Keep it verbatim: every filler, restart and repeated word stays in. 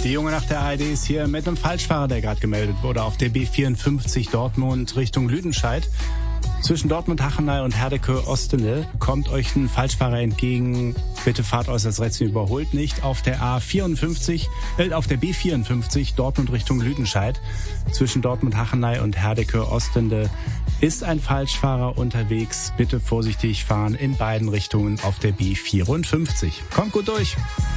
Die Junge nach der A R D ist hier mit einem Falschfahrer, der gerade gemeldet wurde, auf der B vierundfünfzig Dortmund Richtung Lüdenscheid. Zwischen Dortmund-Hachenay und Herdecke-Ostende kommt euch ein Falschfahrer entgegen. Bitte fahrt äußerst rechts und überholt nicht. Auf der A vierundfünfzig, äh, auf der B vierundfünfzig Dortmund Richtung Lüdenscheid. Zwischen Dortmund-Hachenay und Herdecke-Ostende ist ein Falschfahrer unterwegs. Bitte vorsichtig fahren in beiden Richtungen auf der B vierundfünfzig. Kommt gut durch.